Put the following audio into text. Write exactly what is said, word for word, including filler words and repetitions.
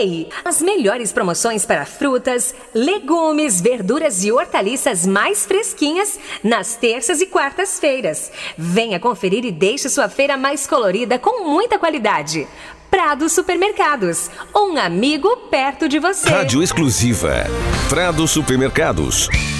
Ei, as melhores promoções para frutas, legumes, verduras e hortaliças mais fresquinhas nas terças e quartas-feiras. Venha conferir e deixe sua feira mais colorida com muita qualidade. Prado Supermercados, um amigo perto de você. Rádio exclusiva Prado Supermercados.